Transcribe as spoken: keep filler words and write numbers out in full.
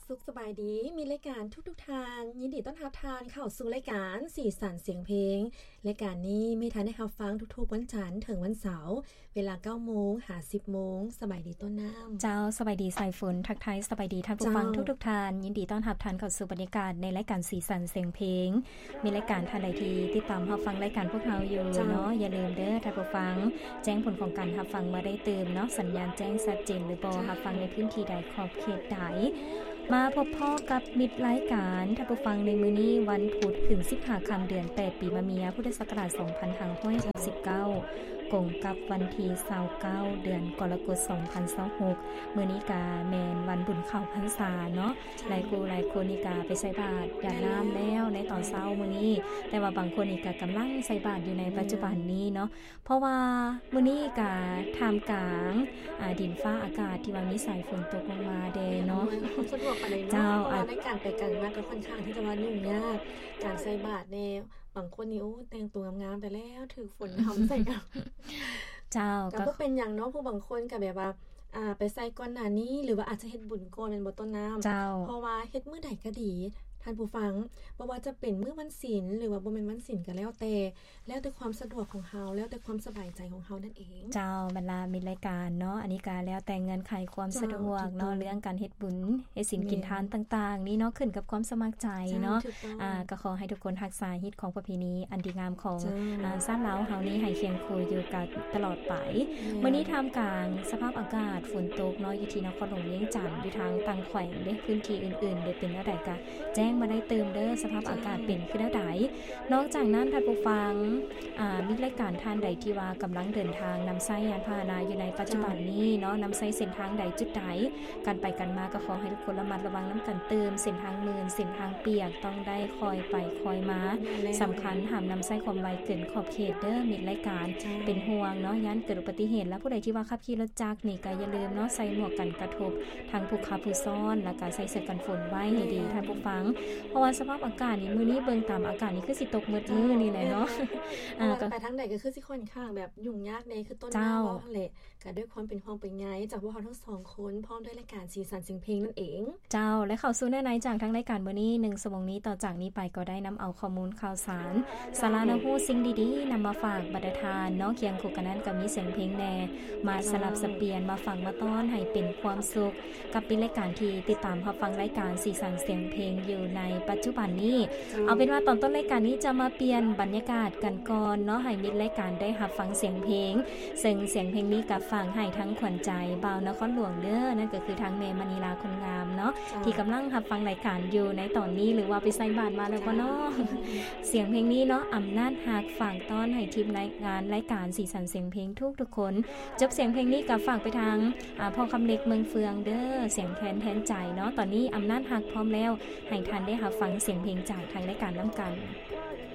สุขสบายดีมีรายการทุกๆทานยินดีต้อนรับทานเข้าสู่รายการสีสันเสียงเพลงรายการนี้มีทานให้รับฟังทุกๆวันจันทร์ถึงวันเสาร์เวลา เก้าโมง หา สิบโมงสบายดีต้นน้ำเจ้าสบายดีสายฝนทักทายสบายดีท่านผู้ฟังทุกๆทานยินดีต้อนรับทานเข้าสู่บรรยากาศในรายการสีสันเสียงเพลงมีรายการทานใดที่ติดตามรับฟังรายการพวกเราอยู่เนาะอย่าลืมเด้อท่านผู้ฟังแจ้งผลของการรับฟังมาได้เติมเนาะสัญญาณแจ้งชัดเจนหรือบ่รับฟังในพื้นที่ใดขอบเขตใดมาพบพ่อกับมิตรรายการท่านผู้ฟังในมื้อนี้วันพุธขึ้นสิบห้าค่ำเดือนแปดปีมะเมียพุทธศักราชสองพันห้าร้อยหกสิบเก้ากงกับวันที่ยี่สิบเก้าเดือนกรกฎาคมสองพันยี่สิบหกมื้อนี้กาแม่นวันบุญเข้าพรรษาเนาะหลายคู่หลายคนนี่กาไปใส่บาตรหยาดน้ำแล้วในตอนเช้ามื้อนี้แต่ว่าบางคนนี่ก็กำลังใส่บาตรอยู่ในปัจจุบันนี้เนาะเพราะว่ามื้อนี้กาท่ามกลางอ่าดินฟ้าอากาศที่ว่ามีสายฝนตกลงมาเด้เนาะสะดวกปานใดเนาะในการไปกันมาก็ค่อนข้างที่จะว่ายุ่งยากการใส่บาตรแน่บางคนนี่โอ้แต่งตัวงามๆแต่แล้วถูกฝนทำใส่กันเจ้าก็บ่เป็นหยังเนาะผู้บางคนก็แบบว่าอ่าไปใส่ก่อนหน้านี้หรือว่าอาจจะเฮ็ดบุญก่อนเป็นบ่ต้นน้ำเพราะว่าเฮ็ดมื้อใดก็ดีท่านผู้ฟังบ่ว่าจะเป็นมื้อวันศีลหรือว่าบ่แม่นวันศีลก็แล้วแต่แล้วแต่ความสะดวกของเฮาแล้วแต่ความสบายใจของเฮานั่นเองเจ้าบรรดามีรายการเนาะอันนี้ก็แล้วแต่เงื่อนไขความสะดวกเนาะเรื่องการเฮ็ดบุญเฮ็ดศีลกินทานต่างๆนี่เนาะขึ้นกับความสมัครใจเนาะอ่าก็ขอให้ทุกคนรักษาฮิตของประเพณีอันดีงามของอ่าชาติลาวเฮานี้ให้เคียงคู่อยู่กับตลอดไปมื้อนี้ท่ามกลางสภาพอากาศฝนตกเนาะอยู่ที่นครหลวงเวียงจันทน์อยู่ทางต่างแขวงเด้พื้นที่อื่นๆได้เป็นจังได๋ก็แจ้งมาได้เติมเด้อสภาพอากาศเป็นคือแนวใดนอกจากนั้นท่านผู้ฟังอ่ามีรายการท่านใดที่ว่ากำลังเดินทางนำใช้ยานพาหนะอยู่ในปัจจุบันนี้เนาะนำใช้เส้นทางใดจุดใดการไปกันมาก็ขอให้ทุกคนระมัดระวังนำกันเติมเส้นทางมืนเส้นทางเปียกต้องได้คอยไปคอยมาสำคัญห้ามนำใช้ความไวเกินขอบเขตเด้อมีรายการเป็นห่วงเนาะย่านเกิดอุบัติเหตุและผู้ใดที่ว่าขับขี่รถจักรนี่ก็อย่าลืมเนาะใส่หมวกกันกระทบทางผู้ขับผู้ซ้อนแล้วก็ใส่เสื้อกันฝนไว้ให้ดีท่านผู้ฟังเพราะว่าสภาพอากาศนี่มื้อนี้เบิ่งตามอากาศนี่คือสิตกมื้อมื้อนี่แหละเนาะอ่าไปทางใดก็คือสิค่อนข้างแบบยุ่งยากแน่คือต้นน้ำว่าแหละก็ด้วยความเป็นห่วงเป็นใยจากพวกเราทั้งสองคนพร้อมด้วยรายการสีสันเสียงเพลงนั่นเองเจ้าและเข้าสู่ในๆจากทางรายการมื้อนี้หนึ่งชั่วโมงนี้ต่อจากนี้ไปก็ได้นำเอาข้อมูลข่าวสารสาระแนวรู้สิ่งดีๆนำมาฝากบรรดาทานเนาะเคียงคู่กันนั้นก็มีเสียงเพลงแน่มาสลับสับเปลี่ยนมาฟังมาต้อนให้เป็นความสุขกับเป็นรายการที่ติดตามรับฟังรายการสีสันเสียงเพลงอยู่ในปัจจุบันนี้เอาเป็นว่าตอนต้นรายการนี้จะมาเปลี่ยนบรรยากาศกันก่อนเนาะให้มิตรรายการได้รับฟังเสียงเพลงซึ่งเสียงเพลงนี้กับฟังให้ทั้งขวัญใจบ่าวนครหลวงเด้อนั่นก็คือทางแม่มณีลาคนงามเนาะที่กำลังรับฟังรายการอยู่ในตอนนี้หรือว่าไปใส่บาตรมาแล้วบ่เนาะเสียงเพลงนี้เนาะอำนาจฮักฝากต้อนให้ทีมรายงานรายการสีสันเสียงเพลงทุกๆคนจบเสียงเพลงนี้กับฝากไปทางอ่าพ่อคำเล็กเมืองเฟืองเด้อเสียงแคนแทนใจเนาะตอนนี้อำนาจฮักพร้อมแล้วให้ท่านได้รับฟังเสียงเพลงจากทางรายการนำกัน